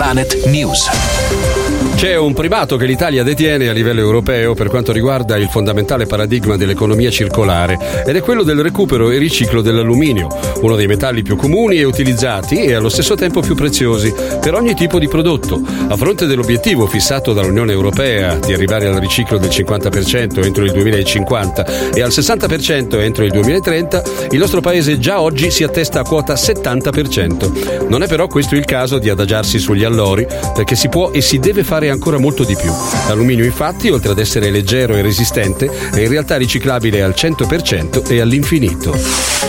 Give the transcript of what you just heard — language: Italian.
Planet News. C'è un primato che l'Italia detiene a livello europeo per quanto riguarda il fondamentale paradigma dell'economia circolare ed è quello del recupero e riciclo dell'alluminio, uno dei metalli più comuni e utilizzati e allo stesso tempo più preziosi per ogni tipo di prodotto. A fronte dell'obiettivo fissato dall'Unione Europea di arrivare al riciclo del 50% entro il 2050 e al 60% entro il 2030, il nostro paese già oggi si attesta a quota 70%. Non è però questo il caso di adagiarsi sugli allori, perché si può e si deve fare ancora molto di più. L'alluminio infatti, oltre ad essere leggero e resistente, è in realtà riciclabile al 100% e all'infinito.